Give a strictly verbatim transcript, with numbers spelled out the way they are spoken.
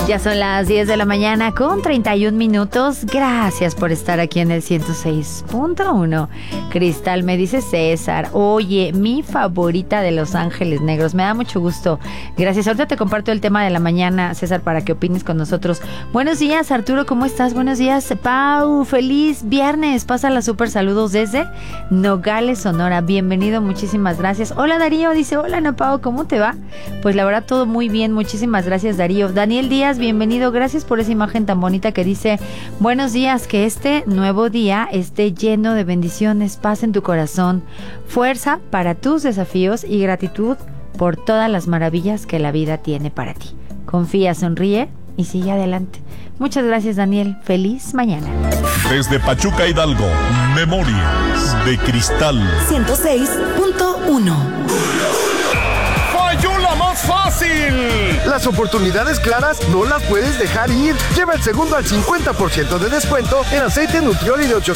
Ya son las diez de la mañana con treinta y un minutos. Gracias por estar aquí en el ciento seis punto uno. Cristal, me dice César, oye, mi favorita de Los Ángeles Negros. Me da mucho gusto. Gracias. Ahorita te comparto el tema de la mañana, César, para que opines con nosotros. Buenos días, Arturo, ¿cómo estás? Buenos días, Pau. Feliz viernes. Pásala súper saludos desde Nogales, Sonora. Bienvenido, muchísimas gracias. Hola, Darío. Dice, hola, Ana Pau, ¿cómo te va? Pues la verdad, todo muy bien. Muchísimas gracias, Darío. Daniel Díaz, bienvenido, gracias por esa imagen tan bonita que dice, buenos días, que este nuevo día esté lleno de bendiciones, paz en tu corazón, fuerza para tus desafíos y gratitud por todas las maravillas que la vida tiene para ti. Confía, sonríe y sigue adelante. Muchas gracias, Daniel. Feliz mañana. Desde Pachuca, Hidalgo, Memorias de Cristal ciento seis punto uno. ¡Falló la más fácil! Las oportunidades claras no las puedes dejar ir. Lleva el segundo al cincuenta por ciento de descuento en aceite Nutrioli de ochocientos